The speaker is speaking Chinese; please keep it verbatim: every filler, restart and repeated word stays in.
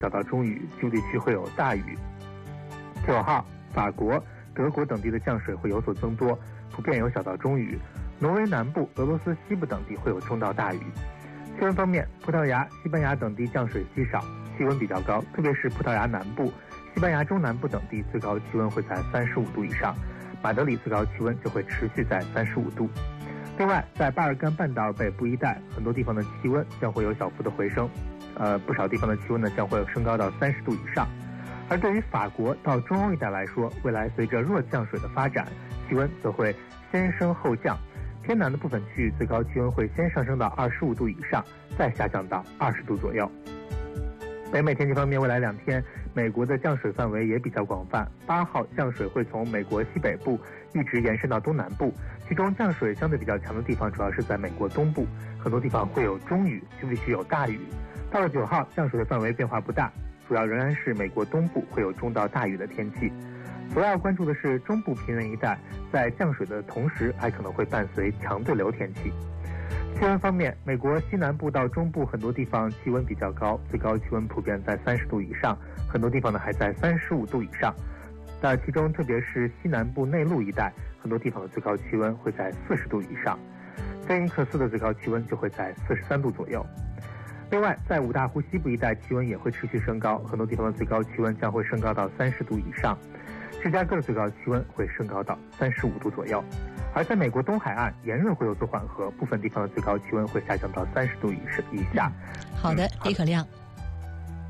小到中雨，局部地区会有大雨。九号，法国、德国等地的降水会有所增多，普遍有小到中雨。挪威南部、俄罗斯西部等地会有中到大雨。气温方面，葡萄牙、西班牙等地降水稀少，气温比较高，特别是葡萄牙南部、西班牙中南部等地最高气温会在三十五度以上，马德里最高气温就会持续在三十五度。另外，在巴尔干半岛北部一带，很多地方的气温将会有小幅的回升，呃，不少地方的气温呢将会升高到三十度以上。而对于法国到中欧一带来说，未来随着弱降水的发展，气温则会先升后降，偏南的部分区域最高气温会先上升到二十五度以上，再下降到二十度左右。北美天气方面，未来两天美国的降水范围也比较广泛。八号降水会从美国西北部一直延伸到东南部，其中降水相对比较强的地方主要是在美国东部，很多地方会有中雨，局部地区有大雨。到了九号，降水的范围变化不大，主要仍然是美国东部会有中到大雨的天气。主要关注的是中部平原一带，在降水的同时还可能会伴随强对流天气。气温方面，美国西南部到中部很多地方气温比较高，最高气温普遍在三十度以上，很多地方呢还在三十五度以上。那其中特别是西南部内陆一带，很多地方的最高气温会在四十度以上。菲尼克斯的最高气温就会在四十三度左右。另外，在五大湖西部一带气温也会持续升高，很多地方的最高气温将会升高到三十度以上。芝加哥的最高气温会升高到三十五度左右。而在美国东海岸，炎热会有所缓和，部分地方的最高气温会下降到三十度以以下。 好的，李可亮。